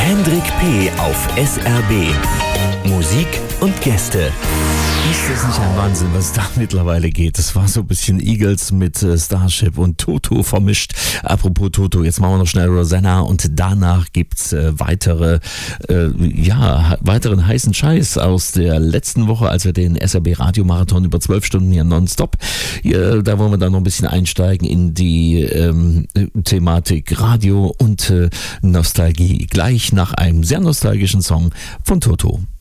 Hendrik P. auf SRB. Musik und Gäste. Ist das nicht ein Wahnsinn, was da mittlerweile geht? Das war so ein bisschen Eagles mit Starship und Toto vermischt. Apropos Toto, jetzt machen wir noch schnell Rosanna und danach gibt's weiteren heißen Scheiß aus der letzten Woche, als wir den SRB Radiomarathon über 12 Stunden hier nonstop. Da wollen wir dann noch ein bisschen einsteigen in die Thematik Radio und Nostalgie. Gleich nach einem sehr nostalgischen Song von Toto.